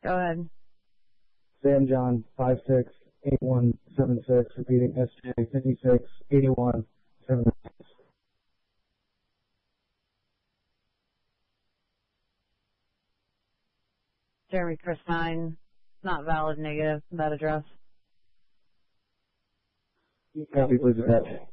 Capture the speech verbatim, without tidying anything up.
Go ahead. Sam John, five six eight one seven six, repeating S J fifty-six eighty-one seventy-six. Jeremy Chris nine, not valid, negative, that address. Copy, please, attach.